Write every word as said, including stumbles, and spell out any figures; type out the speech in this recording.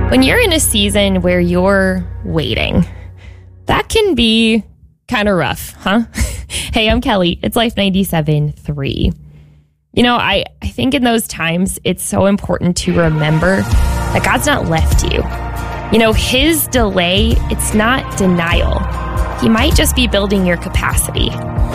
When you're in a season where you're waiting, that can be kind of rough, huh? Hey, I'm Kelly. It's Life ninety-seven point three. You know, I, I think in those times, it's so important to remember that God's not left you. You know, his delay, it's not denial. He might just be building your capacity.